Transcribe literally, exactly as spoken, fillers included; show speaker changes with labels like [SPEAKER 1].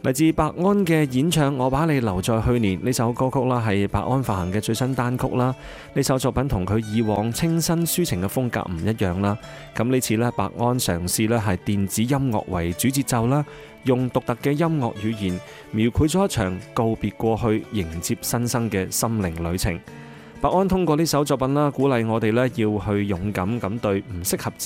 [SPEAKER 1] 嚟自白安嘅演唱《我把你留在去年》呢首歌曲啦，係白安發行嘅最新單曲啦。呢首作品同佢以往清新抒情嘅風格唔一樣啦。咁呢次咧，白安嘗試咧係電子音樂為主節奏啦，用獨特嘅音樂語言描繪咗一場告別過去、迎接新生嘅心靈旅程。白安通過呢首作品啦，鼓勵我哋咧要去勇敢咁對唔適合自